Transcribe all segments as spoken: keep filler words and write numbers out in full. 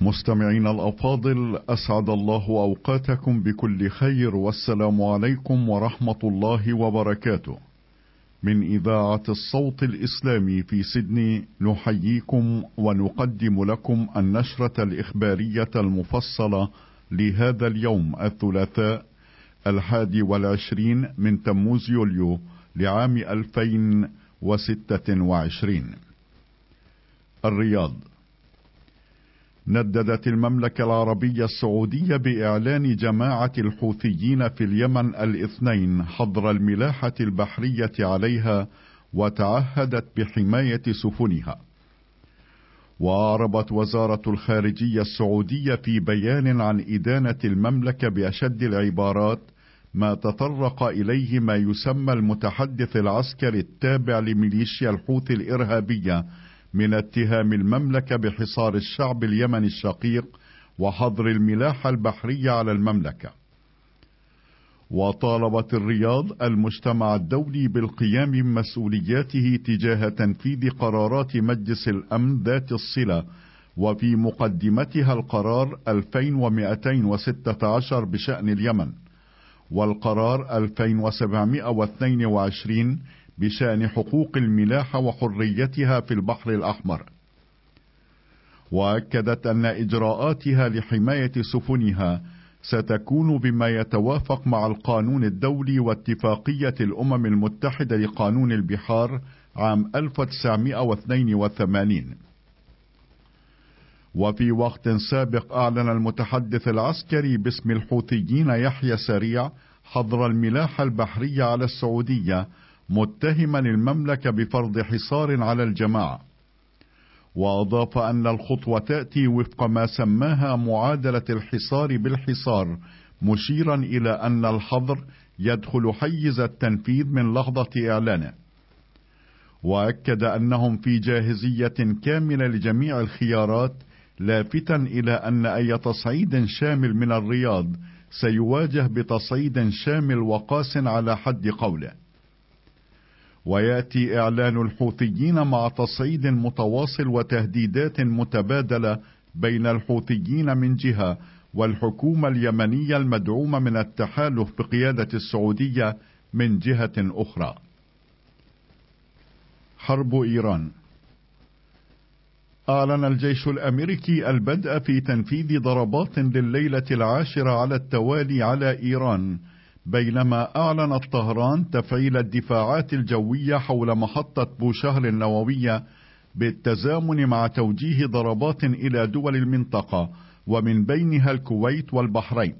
مستمعين الأفاضل، أسعد الله أوقاتكم بكل خير، والسلام عليكم ورحمة الله وبركاته. من إذاعة الصوت الإسلامي في سيدني نحييكم ونقدم لكم النشرة الإخبارية المفصلة لهذا اليوم الثلاثاء الحادي والعشرين من تموز يوليو لعام ألفين وستة وعشرين. الرياض. نددت المملكة العربية السعودية بإعلان جماعة الحوثيين في اليمن الاثنين حظر الملاحة البحرية عليها، وتعهدت بحماية سفنها. وأعربت وزارة الخارجية السعودية في بيان عن إدانة المملكة بأشد العبارات ما تطرق إليه ما يسمى المتحدث العسكري التابع لميليشيا الحوثي الإرهابية من اتهام المملكة بحصار الشعب اليمني الشقيق وحظر الملاحة البحرية على المملكة. وطالبت الرياض المجتمع الدولي بالقيام بمسؤولياته تجاه تنفيذ قرارات مجلس الأمن ذات الصلة، وفي مقدمتها القرار ألفين ومئتين وستة عشر بشأن اليمن، والقرار ألفين وسبعمئة واثنين وعشرين بشأن حقوق الملاحة وحريتها في البحر الأحمر. وأكدت أن إجراءاتها لحماية سفنها ستكون بما يتوافق مع القانون الدولي واتفاقية الأمم المتحدة لقانون البحار عام ألف وتسعمئة واثنين وثمانين. وفي وقت سابق أعلن المتحدث العسكري باسم الحوثيين يحيى سريع حظر الملاحة البحرية على السعودية، متهما المملكة بفرض حصار على الجماعة. وأضاف أن الخطوة تأتي وفق ما سماها معادلة الحصار بالحصار، مشيرا إلى أن الحظر يدخل حيز التنفيذ من لحظة إعلانه. وأكد أنهم في جاهزية كاملة لجميع الخيارات، لافتا إلى أن أي تصعيد شامل من الرياض سيواجه بتصعيد شامل وقاس على حد قوله. ويأتي إعلان الحوثيين مع تصعيد متواصل وتهديدات متبادلة بين الحوثيين من جهة والحكومة اليمنية المدعومة من التحالف بقيادة السعودية من جهة أخرى. حرب إيران. أعلن الجيش الأمريكي البدء في تنفيذ ضربات لليلة العاشرة على التوالي على إيران، بينما أعلنت طهران تفعيل الدفاعات الجوية حول محطة بوشهر النووية بالتزامن مع توجيه ضربات إلى دول المنطقة ومن بينها الكويت والبحرين.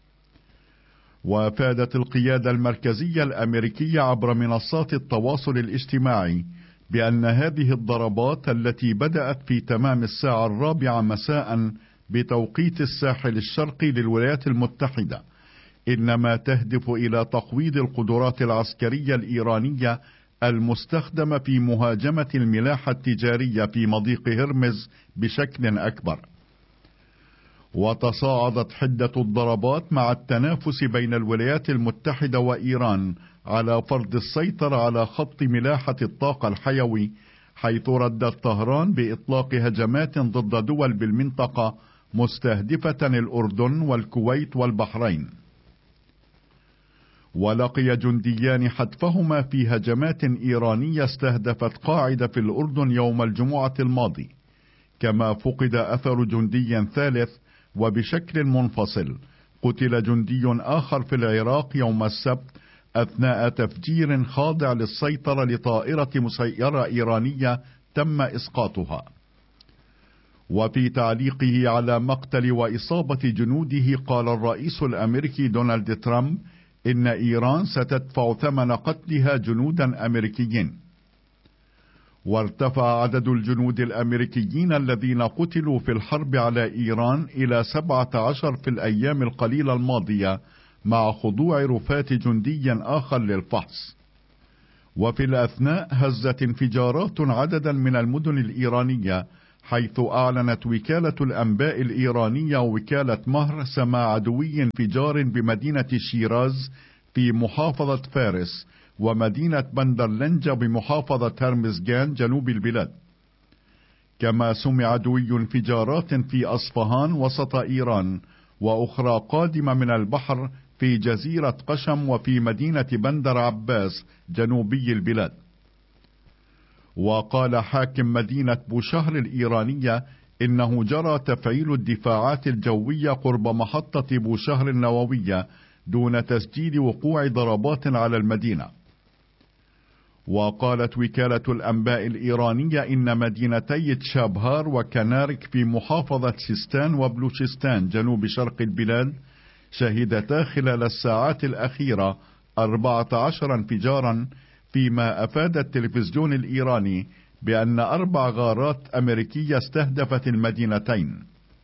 وافادت القيادة المركزية الأمريكية عبر منصات التواصل الاجتماعي بأن هذه الضربات التي بدأت في تمام الساعة الرابعة مساء بتوقيت الساحل الشرقي للولايات المتحدة إنما تهدف إلى تقويض القدرات العسكرية الإيرانية المستخدمة في مهاجمة الملاحة التجارية في مضيق هرمز بشكل أكبر. وتصاعدت حدة الضربات مع التنافس بين الولايات المتحدة وإيران على فرض السيطرة على خط ملاحة الطاقة الحيوي، حيث ردت طهران بإطلاق هجمات ضد دول بالمنطقة مستهدفة الأردن والكويت والبحرين. ولقي جنديان حتفهما في هجمات إيرانية استهدفت قاعدة في الأردن يوم الجمعة الماضي، كما فقد أثر جندي ثالث. وبشكل منفصل قتل جندي آخر في العراق يوم السبت أثناء تفجير خاضع للسيطرة لطائرة مسيرة إيرانية تم إسقاطها. وفي تعليقه على مقتل وإصابة جنوده قال الرئيس الأمريكي دونالد ترامب إن إيران ستدفع ثمن قتلها جنودا أمريكيين. وارتفع عدد الجنود الأمريكيين الذين قتلوا في الحرب على إيران إلى سبعة عشر في الأيام القليلة الماضية، مع خضوع رفات جندي آخر للفحص. وفي الأثناء هزت انفجارات عددا من المدن الإيرانية، حيث أعلنت وكالة الأنباء الإيرانية وكالة مهر سماع عدوي انفجار بمدينة شيراز في محافظة فارس ومدينة بندرلنجة بمحافظة هرمزجان جنوب البلاد. كما سمع دوي انفجارات في أصفهان وسط إيران، وأخرى قادمة من البحر في جزيرة قشم وفي مدينة بندر عباس جنوبي البلاد. وقال حاكم مدينة بوشهر الإيرانية إنه جرى تفعيل الدفاعات الجوية قرب محطة بوشهر النووية دون تسجيل وقوع ضربات على المدينة. وقالت وكالة الأنباء الإيرانية إن مدينتي تشابهار وكنارك في محافظة سيستان وبلوشستان جنوب شرق البلاد شهدتا خلال الساعات الأخيرة أربعة عشر انفجارا، فيما أفاد التلفزيون الإيراني بأن أربع غارات أمريكية استهدفت المدينتين.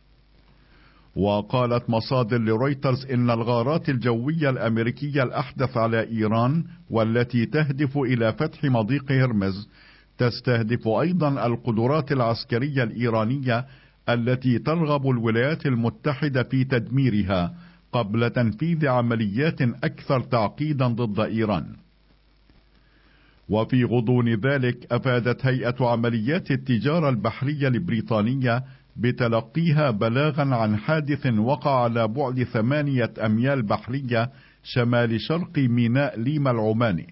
وقالت مصادر لرويترز إن الغارات الجوية الأمريكية الأحدث على إيران والتي تهدف إلى فتح مضيق هرمز تستهدف أيضا القدرات العسكرية الإيرانية التي ترغب الولايات المتحدة في تدميرها قبل تنفيذ عمليات أكثر تعقيدا ضد إيران. وفي غضون ذلك أفادت هيئة عمليات التجارة البحرية البريطانية بتلقيها بلاغا عن حادث وقع على بعد ثمانية أميال بحرية شمال شرق ميناء ليما العماني.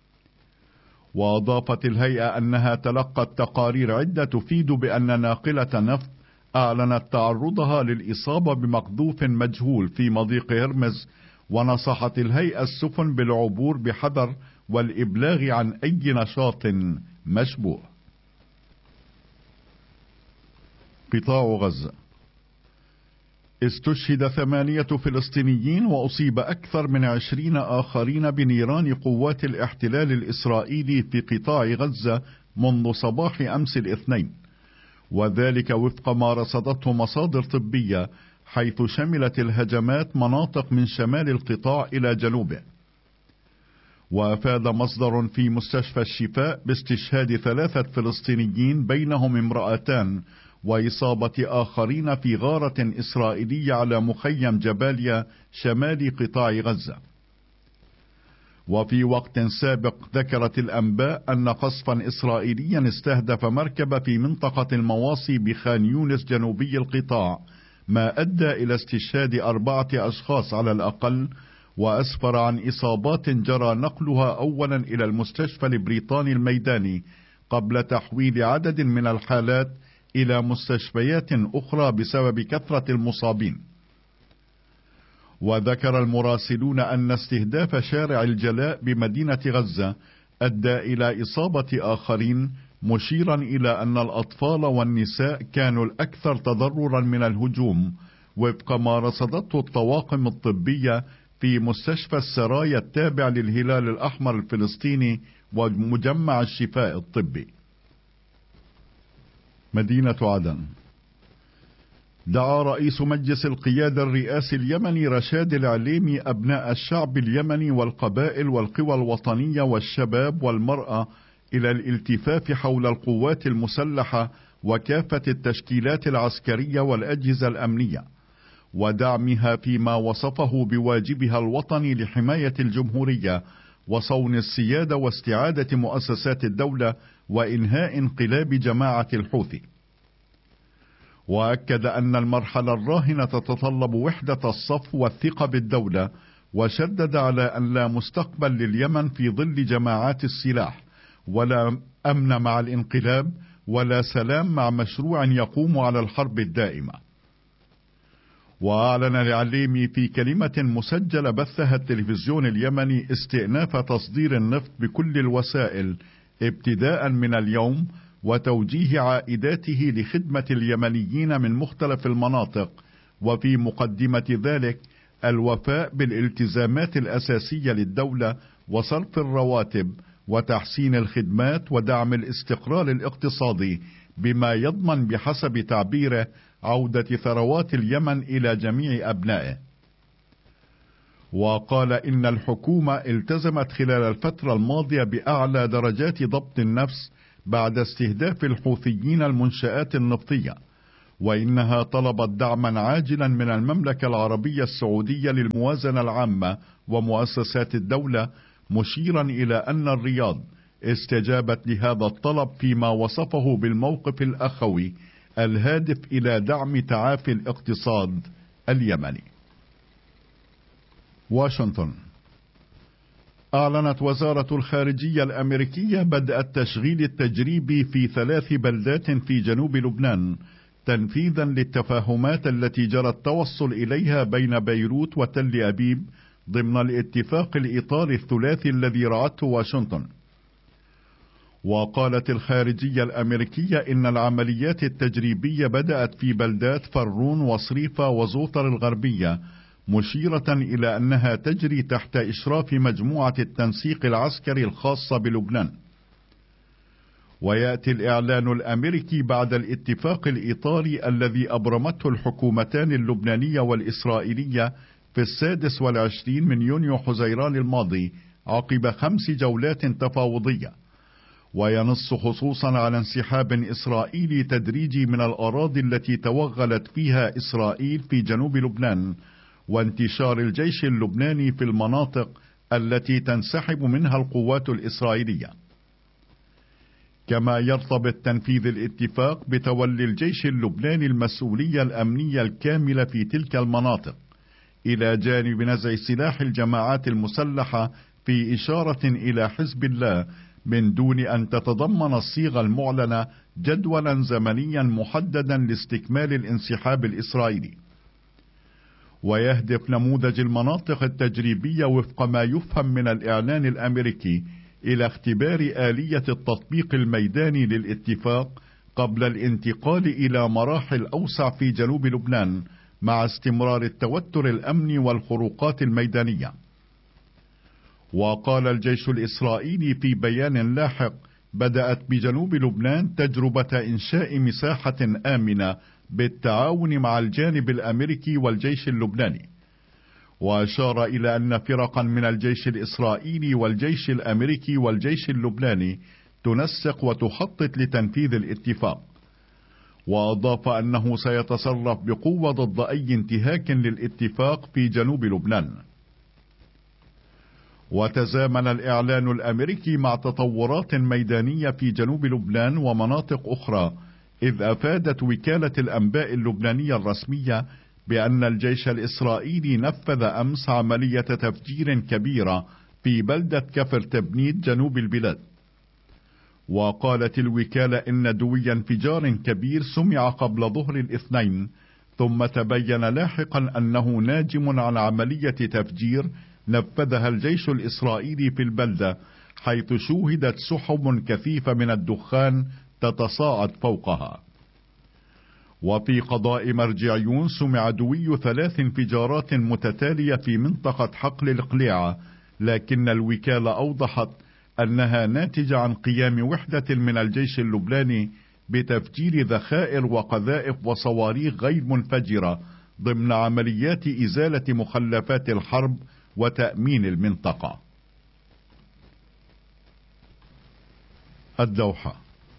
وأضافت الهيئة أنها تلقت تقارير عدة تفيد بأن ناقلة نفط أعلنت تعرضها للإصابة بمقذوف مجهول في مضيق هرمز، ونصحت الهيئة السفن بالعبور بحذر والإبلاغ عن أي نشاط مشبوه. قطاع غزة: استشهد ثمانية فلسطينيين وأصيب أكثر من عشرين آخرين بنيران قوات الاحتلال الإسرائيلي في قطاع غزة منذ صباح أمس الاثنين، وذلك وفق ما رصدته مصادر طبية، حيث شملت الهجمات مناطق من شمال القطاع إلى جنوبه. وأفاد مصدر في مستشفى الشفاء باستشهاد ثلاثة فلسطينيين بينهم امرأتان وإصابة آخرين في غارة إسرائيلية على مخيم جباليا شمال قطاع غزة. وفي وقت سابق ذكرت الأنباء أن قصفا إسرائيليا استهدف مركبة في منطقة المواصي بخان يونس جنوبي القطاع، ما أدى إلى استشهاد أربعة أشخاص على الأقل، وأسفر عن إصابات جرى نقلها أولا إلى المستشفى البريطاني الميداني قبل تحويل عدد من الحالات إلى مستشفيات أخرى بسبب كثرة المصابين. وذكر المراسلون أن استهداف شارع الجلاء بمدينة غزة أدى إلى إصابة آخرين، مشيرا إلى أن الأطفال والنساء كانوا الأكثر تضررا من الهجوم، وفق ما رصدته الطواقم الطبية في مستشفى السرايا التابع للهلال الأحمر الفلسطيني ومجمع الشفاء الطبي. مدينة عدن: دعا رئيس مجلس القيادة الرئاسي اليمني رشاد العليمي أبناء الشعب اليمني والقبائل والقوى الوطنية والشباب والمرأة إلى الالتفاف حول القوات المسلحة وكافة التشكيلات العسكرية والأجهزة الأمنية، ودعمها فيما وصفه بواجبها الوطني لحماية الجمهورية وصون السيادة واستعادة مؤسسات الدولة وإنهاء انقلاب جماعة الحوثي. وأكد أن المرحلة الراهنة تتطلب وحدة الصف والثقة بالدولة، وشدد على أن لا مستقبل لليمن في ظل جماعات السلاح، ولا أمن مع الانقلاب، ولا سلام مع مشروع يقوم على الحرب الدائمة. وأعلن العليمي في كلمة مسجلة بثها التلفزيون اليمني استئناف تصدير النفط بكل الوسائل ابتداء من اليوم، وتوجيه عائداته لخدمة اليمنيين من مختلف المناطق، وفي مقدمة ذلك الوفاء بالالتزامات الأساسية للدولة وصرف الرواتب وتحسين الخدمات ودعم الاستقرار الاقتصادي، بما يضمن بحسب تعبيره عودة ثروات اليمن إلى جميع أبنائه. وقال إن الحكومة التزمت خلال الفترة الماضية بأعلى درجات ضبط النفس بعد استهداف الحوثيين المنشآت النفطية، وإنها طلبت دعما عاجلا من المملكة العربية السعودية للموازنة العامة ومؤسسات الدولة، مشيرا إلى أن الرياض استجابت لهذا الطلب فيما وصفه بالموقف الأخوي الهادف إلى دعم تعافي الاقتصاد اليمني. واشنطن. أعلنت وزارة الخارجية الأمريكية بدء التشغيل التجريبي في ثلاث بلدات في جنوب لبنان تنفيذا للتفاهمات التي جرى التوصل إليها بين بيروت وتل أبيب ضمن الاتفاق الإطاري الثلاثي الذي رعته واشنطن. وقالت الخارجية الأمريكية إن العمليات التجريبية بدأت في بلدات فرون وصريفة وزوطر الغربية، مشيرة إلى أنها تجري تحت إشراف مجموعة التنسيق العسكري الخاصة بلبنان. ويأتي الإعلان الأمريكي بعد الاتفاق الإطاري الذي أبرمته الحكومتان اللبنانية والإسرائيلية في السادس والعشرين من يونيو حزيران الماضي عقب خمس جولات تفاوضية، وينص خصوصا على انسحاب إسرائيلي تدريجي من الأراضي التي توغلت فيها إسرائيل في جنوب لبنان، وانتشار الجيش اللبناني في المناطق التي تنسحب منها القوات الإسرائيلية. كما يرتبط تنفيذ الاتفاق بتولي الجيش اللبناني المسؤولية الأمنية الكاملة في تلك المناطق، إلى جانب نزع سلاح الجماعات المسلحة في إشارة إلى حزب الله، من دون أن تتضمن الصيغة المعلنة جدولا زمنيا محددا لاستكمال الانسحاب الإسرائيلي. ويهدف نموذج المناطق التجريبية وفق ما يفهم من الإعلان الأمريكي إلى اختبار آلية التطبيق الميداني للاتفاق قبل الانتقال إلى مراحل أوسع في جنوب لبنان مع استمرار التوتر الأمني والخروقات الميدانية. وقال الجيش الإسرائيلي في بيان لاحق: بدأت بجنوب لبنان تجربة إنشاء مساحة آمنة بالتعاون مع الجانب الأمريكي والجيش اللبناني. وأشار إلى أن فرقا من الجيش الإسرائيلي والجيش الأمريكي والجيش اللبناني تنسق وتخطط لتنفيذ الاتفاق. وأضاف أنه سيتصرف بقوة ضد أي انتهاك للاتفاق في جنوب لبنان. وتزامن الإعلان الأمريكي مع تطورات ميدانية في جنوب لبنان ومناطق أخرى، إذ أفادت وكالة الأنباء اللبنانية الرسمية بأن الجيش الإسرائيلي نفذ أمس عملية تفجير كبيرة في بلدة كفر تبنيد جنوب البلاد. وقالت الوكالة إن دوي انفجار كبير سمع قبل ظهر الاثنين، ثم تبين لاحقا أنه ناجم عن عملية تفجير نفذها الجيش الإسرائيلي في البلدة، حيث شوهدت سحب كثيفة من الدخان تتصاعد فوقها. وفي قضاء مرجعيون سمع دوي ثلاث انفجارات متتالية في منطقة حقل القليعة، لكن الوكالة أوضحت أنها ناتجة عن قيام وحدة من الجيش اللبناني بتفجير ذخائر وقذائف وصواريخ غير منفجرة ضمن عمليات إزالة مخلفات الحرب وتأمين المنطقة. الدوحة.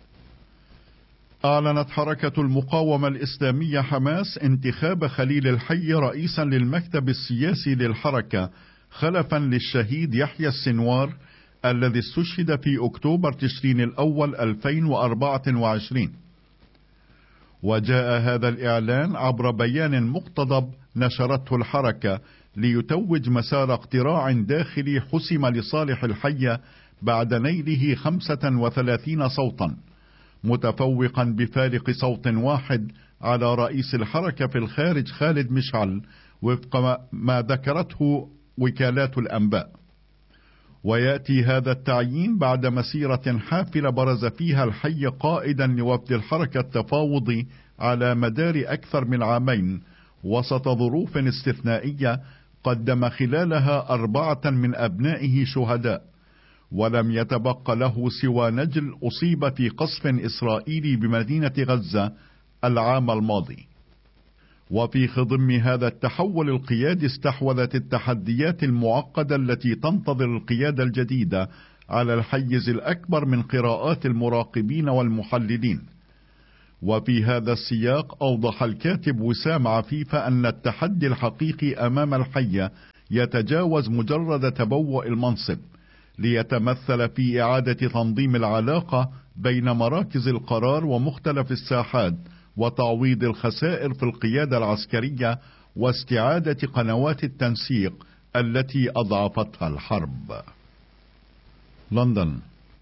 أعلنت حركة المقاومة الإسلامية حماس انتخاب خليل الحي رئيسا للمكتب السياسي للحركة، خلفا للشهيد يحيى السنوار الذي استشهد في أكتوبر تشرين الأول ألفين وأربعة وعشرين. وجاء هذا الإعلان عبر بيان مقتضب نشرته الحركة ليتوج مسار اقتراع داخلي حسم لصالح الحي بعد نيله خمسة وثلاثين صوتا، متفوقا بفارق صوت واحد على رئيس الحركة في الخارج خالد مشعل، وفق ما ذكرته وكالات الأنباء. ويأتي هذا التعيين بعد مسيرة حافلة برز فيها الحي قائدا لوفد الحركة التفاوضي على مدار أكثر من عامين، وسط ظروف استثنائية قدم خلالها أربعة من أبنائه شهداء، ولم يتبق له سوى نجل أصيب في قصف إسرائيلي بمدينة غزة العام الماضي. وفي خضم هذا التحول القيادي استحوذت التحديات المعقدة التي تنتظر القيادة الجديدة على الحيز الأكبر من قراءات المراقبين والمحللين. وفي هذا السياق أوضح الكاتب وسام عفيفة أن التحدي الحقيقي أمام الحي يتجاوز مجرد تبوء المنصب، ليتمثل في إعادة تنظيم العلاقة بين مراكز القرار ومختلف الساحات، وتعويض الخسائر في القيادة العسكرية، واستعادة قنوات التنسيق التي أضعفتها الحرب. لندن.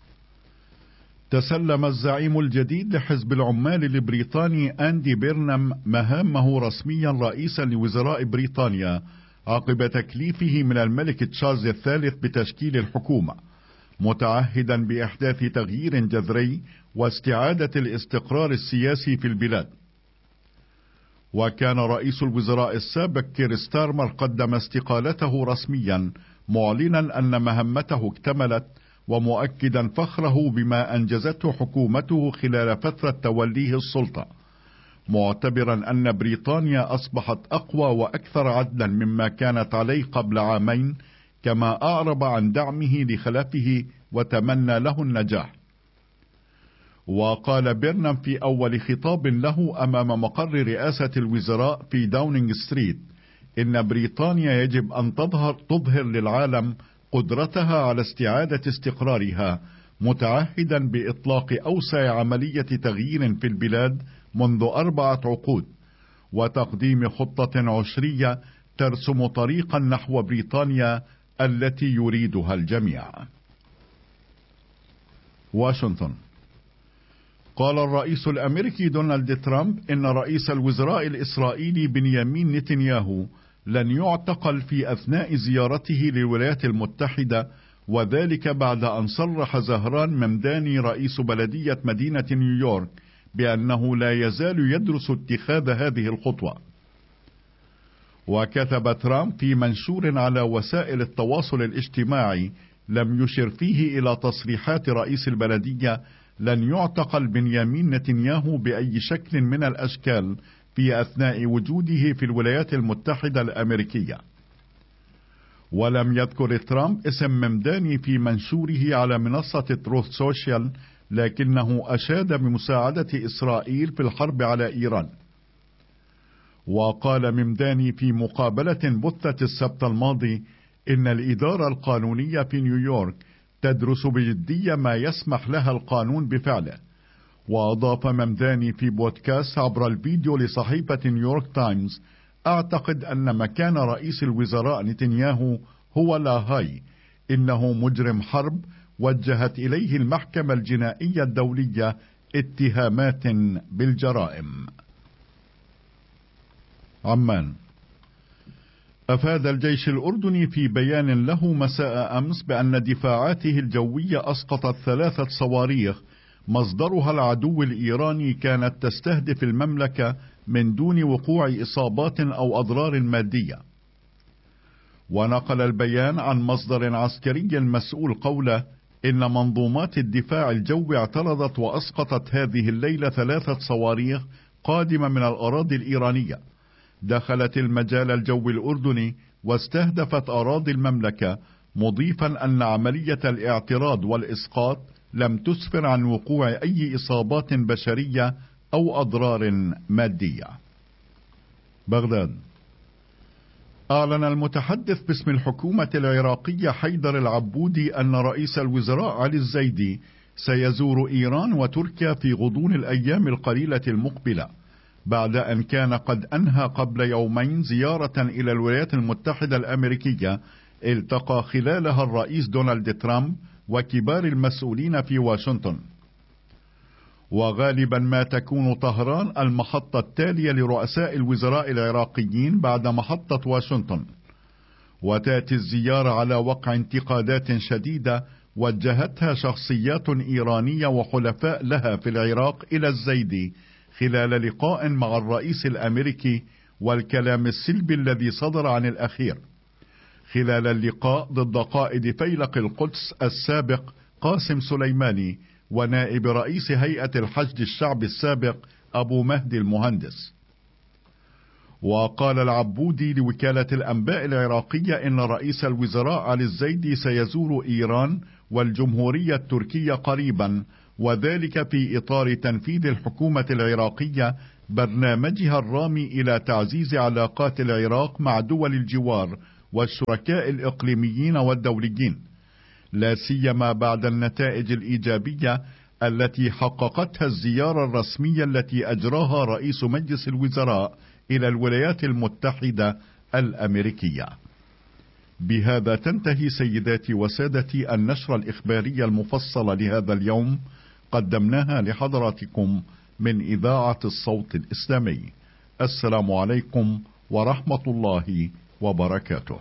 تسلم الزعيم الجديد لحزب العمال البريطاني أندي بيرنام مهامه رسميا رئيسا لوزراء بريطانيا عقب تكليفه من الملك تشارلز الثالث بتشكيل الحكومة، متعهدا بإحداث تغيير جذري واستعادة الاستقرار السياسي في البلاد. وكان رئيس الوزراء السابق كير ستارمر قدم استقالته رسميا، معلنا أن مهمته اكتملت، ومؤكدا فخره بما أنجزته حكومته خلال فترة توليه السلطة، معتبرا أن بريطانيا أصبحت أقوى وأكثر عدلا مما كانت عليه قبل عامين، كما أعرب عن دعمه لخلفه وتمنى له النجاح. وقال بيرنام في أول خطاب له أمام مقر رئاسة الوزراء في داونينغ ستريت إن بريطانيا يجب أن تظهر, تظهر للعالم قدرتها على استعادة استقرارها، متعهدا بإطلاق أوسع عملية تغيير في البلاد منذ أربعة عقود، وتقديم خطة عشرية ترسم طريقا نحو بريطانيا التي يريدها الجميع. واشنطن. قال الرئيس الأمريكي دونالد ترامب إن رئيس الوزراء الإسرائيلي بنيامين نتنياهو لن يعتقل في أثناء زيارته للولايات المتحدة، وذلك بعد أن صرح زهران ممداني رئيس بلدية مدينة نيويورك بأنه لا يزال يدرس اتخاذ هذه الخطوة. وكتب ترامب في منشور على وسائل التواصل الاجتماعي لم يشر فيه إلى تصريحات رئيس البلدية: لن يعتقل بنيامين نتنياهو بأي شكل من الأشكال في أثناء وجوده في الولايات المتحدة الأمريكية. ولم يذكر ترامب اسم ممداني في منشوره على منصة تروث سوشيال، لكنه أشاد بمساعدة إسرائيل في الحرب على إيران. وقال ممداني في مقابلة بثت السبت الماضي إن الإدارة القانونية في نيويورك تدرس بجدية ما يسمح لها القانون بفعله. وأضاف ممداني في بودكاست عبر الفيديو لصحيفة نيويورك تايمز: أعتقد أن مكان رئيس الوزراء نتنياهو هو لاهاي، إنه مجرم حرب وجهت إليه المحكمة الجنائية الدولية اتهامات بالجرائم. عمان. أفاد الجيش الأردني في بيان له مساء أمس بأن دفاعاته الجوية أسقطت ثلاثة صواريخ مصدرها العدو الإيراني كانت تستهدف المملكة من دون وقوع إصابات أو أضرار مادية. ونقل البيان عن مصدر عسكري مسؤول قوله إن منظومات الدفاع الجوي اعترضت وأسقطت هذه الليلة ثلاثة صواريخ قادمة من الأراضي الإيرانية دخلت المجال الجوي الأردني واستهدفت أراضي المملكة، مضيفا أن عملية الاعتراض والإسقاط لم تسفر عن وقوع أي إصابات بشرية أو أضرار مادية. بغداد. أعلن المتحدث باسم الحكومة العراقية حيدر العبودي أن رئيس الوزراء علي الزيدي سيزور إيران وتركيا في غضون الأيام القليلة المقبلة، بعد أن كان قد أنهى قبل يومين زيارة إلى الولايات المتحدة الأمريكية التقى خلالها الرئيس دونالد ترامب وكبار المسؤولين في واشنطن. وغالبا ما تكون طهران المحطة التالية لرؤساء الوزراء العراقيين بعد محطة واشنطن، وتأتي الزيارة على وقع انتقادات شديدة وجهتها شخصيات إيرانية وحلفاء لها في العراق إلى الزيدي خلال لقاء مع الرئيس الأمريكي، والكلام السلبي الذي صدر عن الأخير خلال اللقاء ضد قائد فيلق القدس السابق قاسم سليماني ونائب رئيس هيئة الحشد الشعبي السابق أبو مهدي المهندس. وقال العبودي لوكالة الأنباء العراقية إن رئيس الوزراء علي الزيدي سيزور إيران والجمهورية التركية قريبا، وذلك في إطار تنفيذ الحكومة العراقية برنامجها الرامي إلى تعزيز علاقات العراق مع دول الجوار والشركاء الإقليميين والدوليين، لا سيما بعد النتائج الإيجابية التي حققتها الزيارة الرسمية التي أجراها رئيس مجلس الوزراء إلى الولايات المتحدة الأمريكية. بهذا تنتهي سيداتي وسادتي النشرة الإخبارية المفصلة لهذا اليوم، قدمناها لحضراتكم من إذاعة الصوت الإسلامي. السلام عليكم ورحمة الله وبركاته.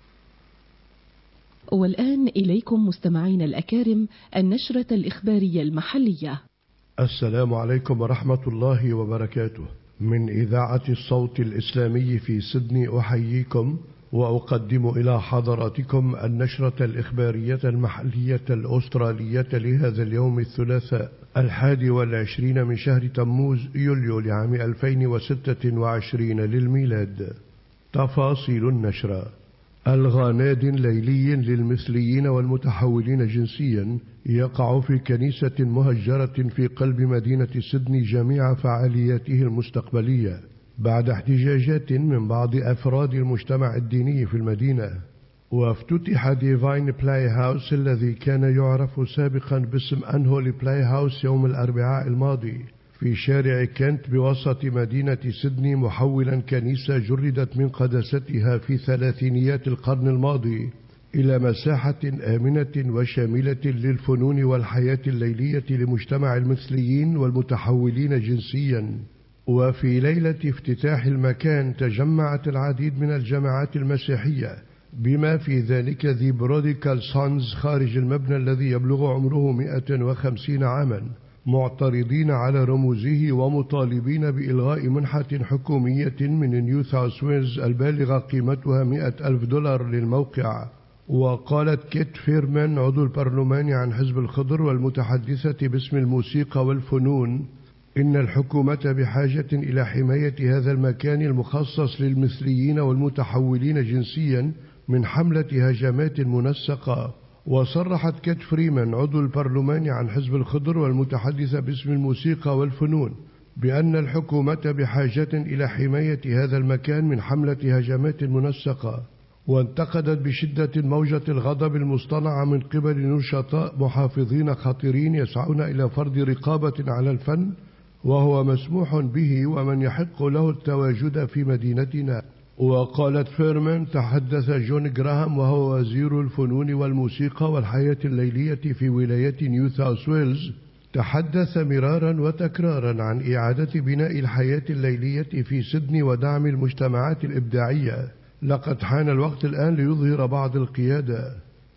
والآن إليكم مستمعين الأكارم النشرة الإخبارية المحلية. السلام عليكم ورحمة الله وبركاته. من إذاعة الصوت الإسلامي في سيدني أحييكم وأقدم إلى حضراتكم النشرة الإخبارية المحلية الأسترالية لهذا اليوم الثلاثاء الحادي والعشرين من شهر تموز يوليو لعام ألفين وستة وعشرين للميلاد. تفاصيل النشرة: ألغى ناد ليلي للمثليين والمتحولين جنسيا يقع في كنيسة مهجرة في قلب مدينة سيدني جميع فعالياته المستقبلية بعد احتجاجات من بعض أفراد المجتمع الديني في المدينة. وافتتح ديفاين بلاي هاوس الذي كان يعرف سابقا باسم أنهولي بلاي هاوس يوم الأربعاء الماضي في شارع كنت بوسط مدينة سيدني، محولا كنيسة جردت من قداستها في ثلاثينيات القرن الماضي إلى مساحة آمنة وشاملة للفنون والحياة الليلية لمجتمع المثليين والمتحولين جنسيا. وفي ليلة افتتاح المكان تجمعت العديد من الجماعات المسيحية بما في ذلك ذي بروديكال سانز خارج المبنى الذي يبلغ عمره مئة وخمسين عاما، معترضين على رموزه ومطالبين بإلغاء منحة حكومية من نيو ساوث ويلز البالغة قيمتها مئة ألف دولار للموقع. وقالت كيت فيرمان عضو البرلمان عن حزب الخضر والمتحدثة باسم الموسيقى والفنون إن الحكومة بحاجة إلى حماية هذا المكان المخصص للمثليين والمتحولين جنسيا من حملة هجمات منسقة. وصرحت كيت فريمان عضو البرلمان عن حزب الخضر والمتحدثة باسم الموسيقى والفنون بأن الحكومة بحاجة إلى حماية هذا المكان من حملة هجمات منسقة. وانتقدت بشدة موجة الغضب المصطنعة من قبل نشطاء محافظين خطيرين يسعون إلى فرض رقابة على الفن وهو مسموح به ومن يحق له التواجد في مدينتنا. وقالت فيرمان تحدث جون جراهام وهو وزير الفنون والموسيقى والحياة الليلية في ولاية نيو ساوث ويلز، تحدث مرارا وتكرارا عن إعادة بناء الحياة الليلية في سيدني ودعم المجتمعات الإبداعية. لقد حان الوقت الآن ليظهر بعض القيادة،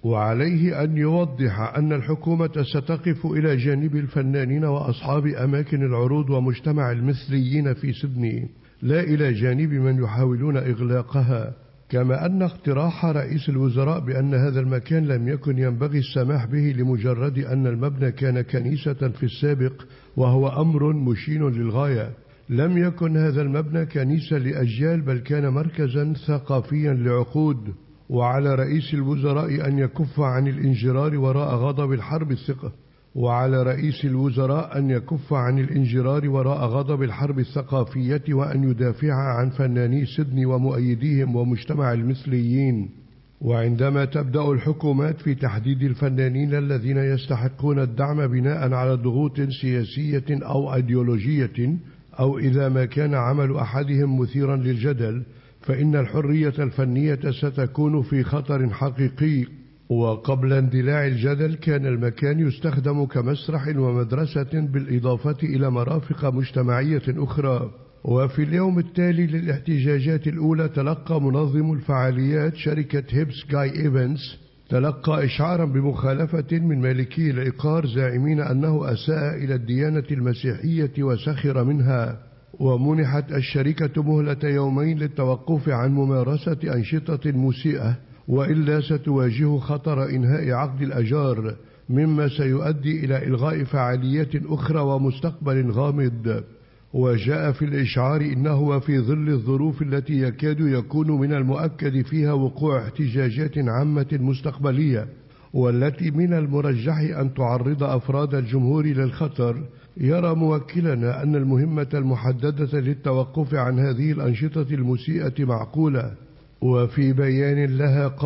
وعليه أن يوضح أن الحكومة ستقف إلى جانب الفنانين وأصحاب أماكن العروض ومجتمع المثليين في سيدني، لا إلى جانب من يحاولون إغلاقها. كما أن اقتراح رئيس الوزراء بأن هذا المكان لم يكن ينبغي السماح به لمجرد أن المبنى كان كنيسة في السابق وهو أمر مشين للغاية. لم يكن هذا المبنى كنيسة لأجيال بل كان مركزا ثقافيا لعقود. وعلى رئيس الوزراء أن يكف عن الانجرار وراء غضب الحرب الثقة وعلى رئيس الوزراء أن يكف عن الانجرار وراء غضب الحرب الثقافية وأن يدافع عن فناني سيدني ومؤيديهم ومجتمع المثليين. وعندما تبدأ الحكومات في تحديد الفنانين الذين يستحقون الدعم بناء على ضغوط سياسية أو أيديولوجية، أو إذا ما كان عمل أحدهم مثيرا للجدل، فإن الحرية الفنية ستكون في خطر حقيقي. وقبل اندلاع الجدل كان المكان يستخدم كمسرح ومدرسة بالإضافة إلى مرافق مجتمعية أخرى. وفي اليوم التالي للاحتجاجات الأولى تلقى منظم الفعاليات شركة هيبس جاي إيفنتس تلقى إشعارا بمخالفة من مالكي العقار زاعمين أنه أساء إلى الديانة المسيحية وسخر منها. ومنحت الشركة مهلة يومين للتوقف عن ممارسة أنشطة مسيئة، وإلا ستواجه خطر إنهاء عقد الأجار، مما سيؤدي إلى إلغاء فعاليات أخرى ومستقبل غامض. وجاء في الإشعار إنه وفي ظل الظروف التي يكاد يكون من المؤكد فيها وقوع احتجاجات عامة مستقبلية، والتي من المرجح أن تعرض أفراد الجمهور للخطر، يرى موكلنا أن المهمة المحددة للتوقف عن هذه الأنشطة المسيئة معقولة. وفي بيان لها